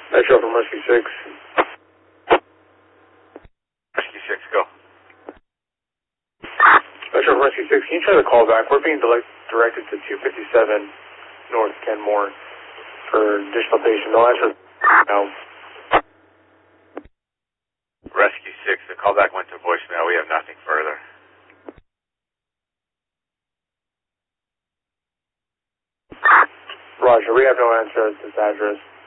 Metro from Rescue 6. Rescue 6, go. Metro from Rescue 6, can you try the call back? We're being directed to 257 North Kenmore for additional patient. No answer. No. Rescue 6, the callback went to voicemail. We have nothing further. Roger, we have no answer at this address.